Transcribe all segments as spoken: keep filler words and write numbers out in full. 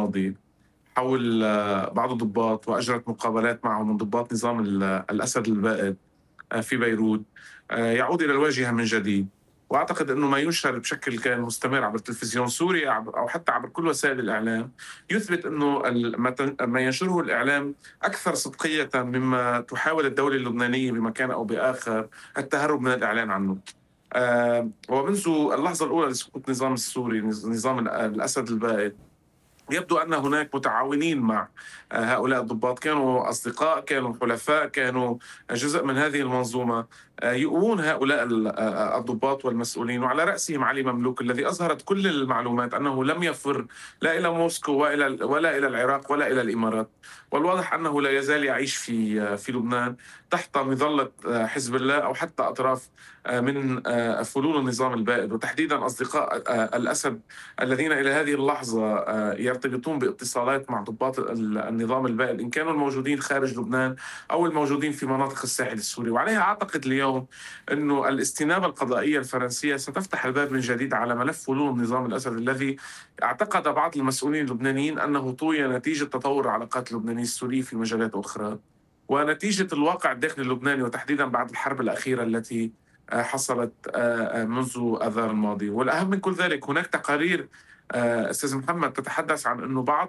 الماضي حول آه، بعض الضباط، وأجرت مقابلات معهم من ضباط نظام ال- الأسد البائد آه، في بيروت، آه، يعود إلى الواجهة من جديد. وأعتقد أنه ما ينشر بشكل كان مستمر عبر تلفزيون سوريا عبر- أو حتى عبر كل وسائل الإعلام يثبت أنه ال- ما تن- ما ينشره الإعلام أكثر صدقية مما تحاول الدولة اللبنانية بمكان أو بآخر التهرب من الإعلان عنه. آه، ومنذ اللحظة الأولى لسقوط النظام السوري، نظام ال- الأسد البائد، يبدو أن هناك متعاونين مع آه، هؤلاء الضباط، كانوا أصدقاء، كانوا حلفاء، كانوا جزء من هذه المنظومة، آه، يؤون هؤلاء ال- آه، الضباط والمسؤولين، وعلى رأسهم علي مملوك الذي أظهرت كل المعلومات أنه لم يفر لا إلى موسكو وإلى ولا إلى العراق ولا إلى الإمارات. والواضح أنه لا يزال يعيش في آه، في لبنان تحت مظلة آه، حزب الله أو حتى أطراف آه، من آه، فلول النظام البائد، وتحديدا أصدقاء آه، الأسد الذين إلى هذه اللحظة آه، يرتبطون باتصالات مع ضباط ال- النظام البائد، إن كانوا الموجودين خارج لبنان أو الموجودين في مناطق الساحل السوري. وعليها أعتقد اليوم أنه الاستنابة القضائية الفرنسية ستفتح الباب من جديد على ملف فلول النظام الأسد، الذي اعتقد بعض المسؤولين اللبنانيين أنه طوي نتيجة تطور العلاقات اللبنانية السورية في مجالات أخرى، ونتيجة الواقع الداخلي اللبناني، وتحديدا بعد الحرب الأخيرة التي آه، حصلت آه، آه، منذ آذار الماضي. والأهم من كل ذلك، هناك تقارير آه، أستاذ محمد تتحدث عن أنه بعض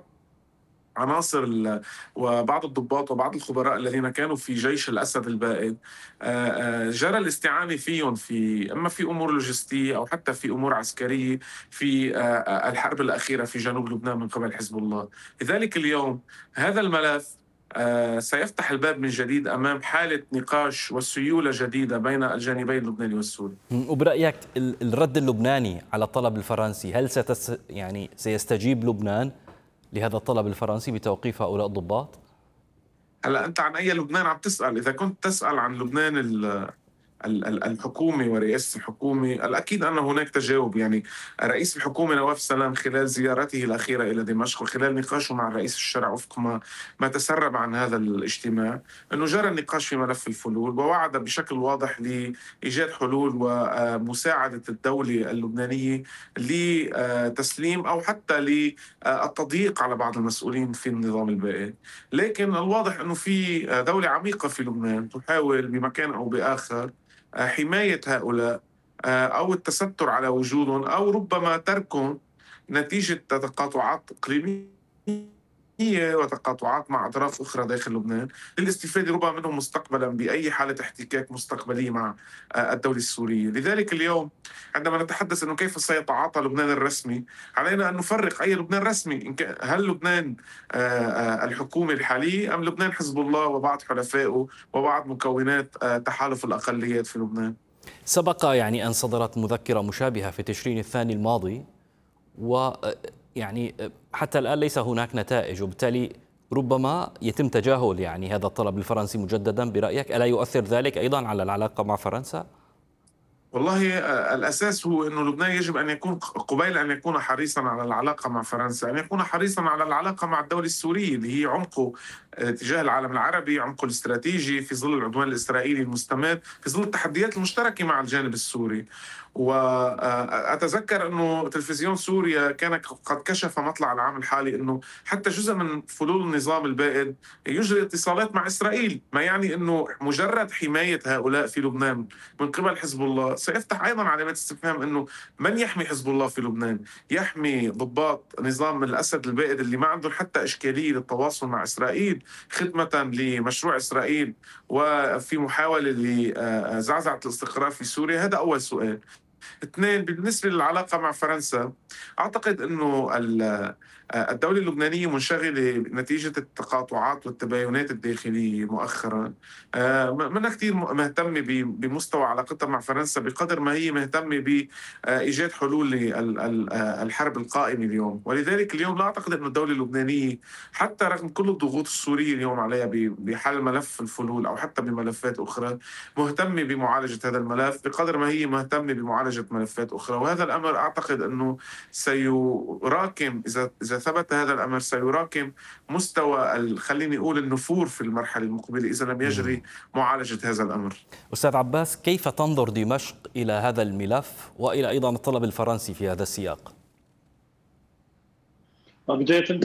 عناصر ال- وبعض الضباط وبعض الخبراء الذين كانوا في جيش الأسد البائد آه، آه، جرى الاستعانة فيهم في إما في أمور لوجستية أو حتى في أمور عسكرية في آه، آه، الحرب الأخيرة في جنوب لبنان من قبل حزب الله. لذلك اليوم هذا الملف آه، سيفتح الباب من جديد أمام حالة نقاش وسيولة جديدة بين الجانبين اللبناني والسوري. وبرأيك ال- الرد اللبناني على الطلب الفرنسي، هل ستس يعني سيستجيب لبنان لهذا الطلب الفرنسي بتوقيف هؤلاء الضباط؟ هلا أنت عن أي لبنان عم تسأل؟ إذا كنت تسأل عن لبنان ال- ال- ال- الحكومة ورئاسة الحكومة، الأكيد أن هناك تجاوب. يعني رئيس الحكومة نواف سلام خلال زيارته الأخيرة إلى دمشق وخلال نقاشه مع رئيس الشرع وفق ما ما تسرب عن هذا الاجتماع، أنه جرى النقاش في ملف الفلول، ووعد بشكل واضح لإيجاد حلول ومساعدة الدولة اللبنانية لتسليم أو حتى للتضييق على بعض المسؤولين في النظام البائد. لكن الواضح أنه في دولة عميقة في لبنان تحاول بمكان أو بآخر حماية هؤلاء، آه، أو التستر على وجودهم، أو ربما تركهم نتيجة تقاطعات إقليمية وتقاطعات مع أطراف أخرى داخل لبنان، للاستفادة ربما منهم مستقبلا بأي حالة احتكاك مستقبلية مع آه، الدولة السورية. لذلك اليوم عندما نتحدث أنه كيف سيتعاطى لبنان الرسمي، علينا أن نفرق أي لبنان رسمي. إن كان هل لبنان آه، آه، الحكومة الحالية، أم لبنان حزب الله وبعض حلفائه وبعض مكونات آه، تحالف الأقليات في لبنان. سبق يعني أن صدرت مذكرة مشابهة في تشرين الثاني الماضي، ويعني حتى الآن ليس هناك نتائج، وبالتالي ربما يتم تجاهل يعني هذا الطلب الفرنسي مجددا. برأيك ألا يؤثر ذلك أيضا على العلاقة مع فرنسا؟ والله آه، الأساس هو أنه لبنان يجب أن يكون قبيل أن يكون حريصا على العلاقة مع فرنسا، أن يكون حريصا على العلاقة مع الدولة السورية اللي هي عمقه آه، تجاه العالم العربي، عمقه الاستراتيجي في ظل العدوان الإسرائيلي المستمر، في ظل التحديات المشتركة مع الجانب السوري. وأتذكر أنه تلفزيون سوريا كان قد كشف مطلع العام الحالي أنه حتى جزء من فلول النظام البائد يجري اتصالات مع إسرائيل، ما يعني أنه مجرد حماية هؤلاء في لبنان من قبل حزب الله سيفتح أيضا علامات استفهام أنه من يحمي حزب الله في لبنان؟ يحمي ضباط نظام الأسد البائد اللي ما عندهم حتى إشكالية للتواصل مع إسرائيل خدمة لمشروع إسرائيل وفي محاولة لزعزعة الاستقرار في سوريا؟ هذا أول سؤال. اثنين، بالنسبة للعلاقة مع فرنسا، أعتقد أنه الدولة اللبنانية منشغلة نتيجة التقاطعات والتباينات الداخلية مؤخرا، منها كثير مهتمة بمستوى علاقتها مع فرنسا بقدر ما هي مهتمة بإيجاد حلول للحرب القائمة اليوم. ولذلك اليوم لا أعتقد أن الدولة اللبنانية حتى رغم كل الضغوط السورية اليوم عليها بحل ملف الفلول أو حتى بملفات أخرى مهتمة بمعالجة هذا الملف بقدر ما هي مهتمة بمعالجة ملفات أخرى. وهذا الأمر أعتقد أنه سيراكم، إذا إذا ثبت هذا الأمر سيراكم مستوى خليني أقول النفور في المرحلة المقبلة إذا لم يجري معالجة هذا الأمر. أستاذ عباس، كيف تنظر دمشق إلى هذا الملف وإلى أيضا الطلب الفرنسي في هذا السياق؟ بداية